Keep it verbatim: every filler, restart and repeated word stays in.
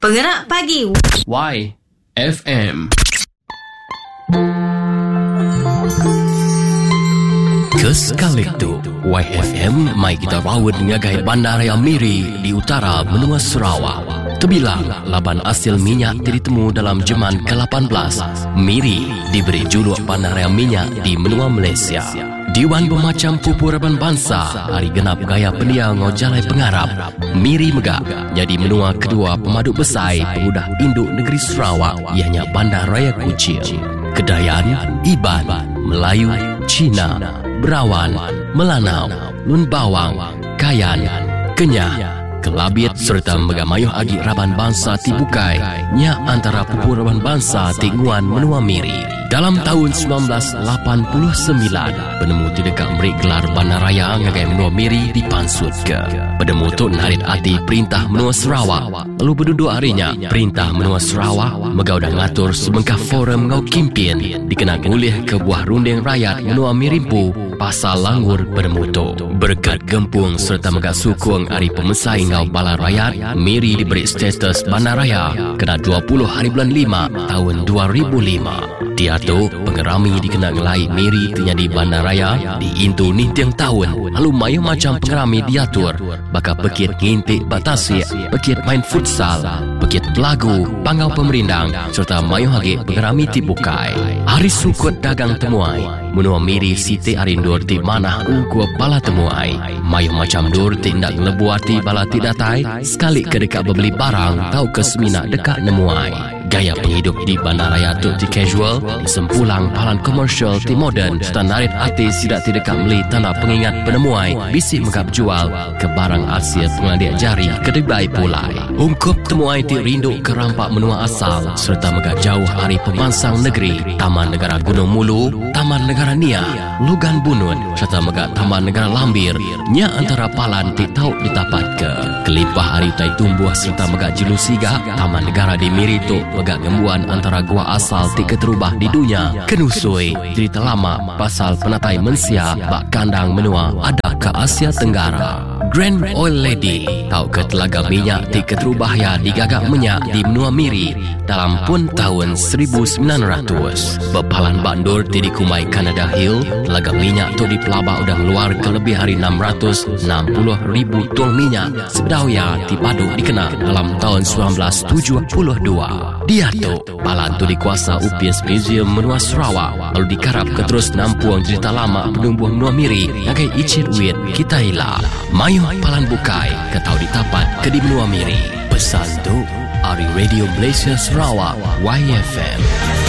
Penggerak Pagi Y F M. Kesekali itu Y F M mai kita rawat ngagai Bandaraya Miri di utara benua Sarawak. Terbilang laban hasil minyak ditemu dalam zaman ke lapan belas. Miri diberi juluk Bandaraya Minyak di benua Malaysia. Diwan bermacam pupuraban bangsa hari genap gaya pendia ngojalai pengarap. Miri megak jadi menua kedua pemaduk besar pengudah induk negeri Sarawak ianya Bandaraya Kuching. Kedayan, Iban, Melayu, Cina, Berawan, Melanau, Lun Bawang, Kayan, Kenyah, Kelabit serta megamayuh agi raban bangsa Tibukai nya antara pupuraban bangsa Tinguan menua Miri. Dalam tahun sembilan belas lapan puluh sembilan, penemu tidak memberi gelar Bandaraya ngagai menua Miri dipansut ke. Penemu tu narit hati perintah menua Sarawak. Lalu berduduk harinya, perintah menua Sarawak megau dah ngatur sebengkah forum ngau kimpin dikenal ngulih ke buah runding rakyat menua Mirimpu pasal langgur penemu tu. Berkat gempung serta megak sukung hari pemesai ngau bala rakyat, Miri diberi status Bandaraya kena dua puluh hari bulan lima tahun dua ribu lima. Dia tu pengerami dikenal ngelai Miri terjadi Bandaraya di Intu nintiang tahun. Lalu mayu macam pengerami diatur bakal pekit ngintik batasi, pekit main futsal, pekit pelagu, pangau pemerindang serta mayu hagi pengerami Tibukai. Hari sukut dagang temuai menua Miri siti arindur ti manah ungkup bala temuai. Mayu macam dur tindak lebuati bala tidatai sekali kedekat beli barang tau ke semina dekat nemuai. Gaya penghidup di Bandaraya tu ti casual, sempulang palan komersial ti modern, serta narit hati sidak ti dekat beli tanah pengingat penemuai, bisik megap jual ke barang hasil pengadik jari kedebai pulai. Ungkup temuai ti rindu ke rampak menua asal, serta megap jauh hari pemansang negeri, Taman Negara Gunung Mulu, Taman Negara Nia, Lugan Bunun, serta megap Taman Negara Lambir, nya antara palan ti tau ditapat ke. Kelimpah hari tai tumbuh serta megap jelusiga, Taman Negara di Miri tu megak gembuan antara gua asal ti keterubah di dunia kenusui cerita lama pasal penatai mensia bak kandang menua ada ke Asia Tenggara. Grand Oil Lady tau ke telaga minyak ti keterubah ya digagak minyak di menua Miri dalam pun tahun seribu sembilan ratus. Bepalan bandur ti dikumai Canada Hill, telaga minyak tu di pelabak udah luar ke lebih hari enam ratus enam puluh ribu tong minyak sebedauya ti padu dikenal dalam tahun sembilan belas tujuh puluh dua. Dia tu palan tu dikuasa U P S Museum menua Sarawak lalu dikarap ke terus nampuang cerita lama penumbuh menua Miri ngagai icit wit kita ila mayu palan bukai ketau ditapat ke di menua Miri. Pesan tu Ari Radio Malaysia Sarawak Y F M.